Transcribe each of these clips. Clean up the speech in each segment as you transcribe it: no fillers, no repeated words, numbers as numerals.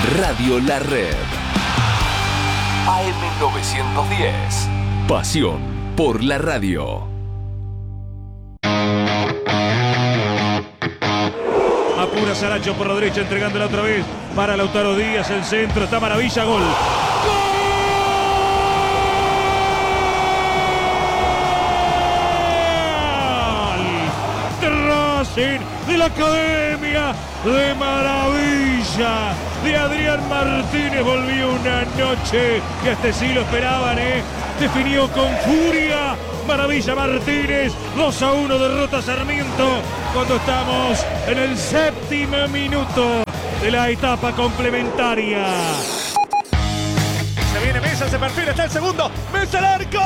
Radio La Red. AM910. Pasión por la radio. Apura Saracho por la derecha, entregándola otra vez para Lautaro Díaz. El centro, está Maravilla, gol. De la Academia de Maravilla de Adrián Martínez. Volvió una noche que hasta sí lo esperaban, definió con furia Maravilla Martínez. 2-1 derrota Sarmiento cuando estamos en el 7º minuto de la etapa complementaria. Se viene Mesa, se perfila, está el segundo. Mesa al arco.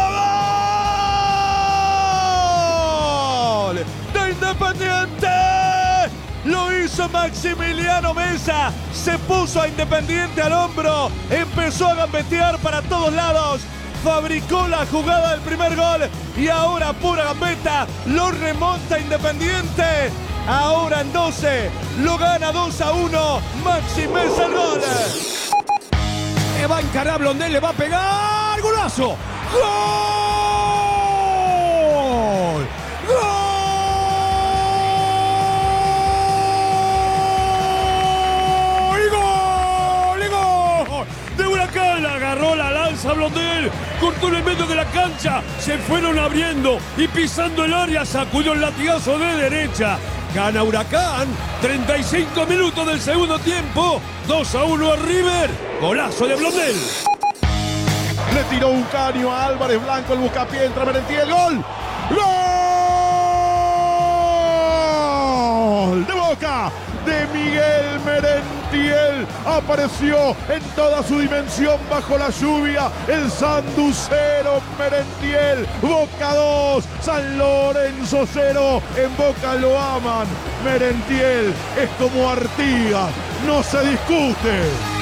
¡Gol! ¡De Independiente! Lo hizo Maximiliano Mesa. Se puso a Independiente al hombro. Empezó a gambetear para todos lados. Fabricó la jugada del primer gol. Y ahora pura gambeta. Lo remonta Independiente. Ahora en 12. Lo gana 2-1. Maxi Mesa el gol. Va a encarar Blondel, le va a pegar. ¡Golazo! ¡Gol! ¡Gol! La agarró, la lanza Blondel, cortó en el medio de la cancha, se fueron abriendo y pisando el área, sacudió el latigazo de derecha. Gana Huracán, 35 minutos del segundo tiempo, 2-1 a River, golazo de Blondel. Le tiró un caño a Álvarez Blanco, el buscapié, entra Merentiel, gol. ¡Gol! De Boca, de Miguel Merentiel. Apareció en toda su dimensión bajo la lluvia. El sanducero Merentiel. Boca 2, San Lorenzo 0. En Boca lo aman. Merentiel es como Artigas, no se discute.